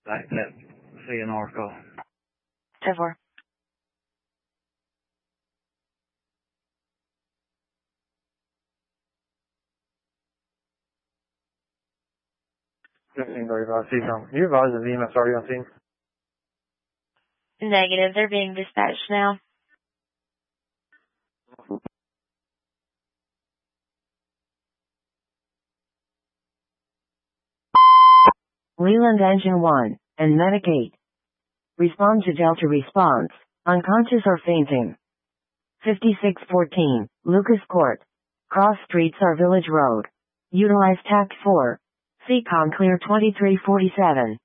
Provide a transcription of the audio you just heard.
Right, let's see an oracle. 10-4. You advise the EMS already on scene? Negative, they're being dispatched now. Leland Engine 1 and Medic 8. Respond to Delta response. Unconscious or fainting. 5614, Lucas Court. Cross Street, Sar Village Road. Utilize TAC 4. CCOM clear 2347.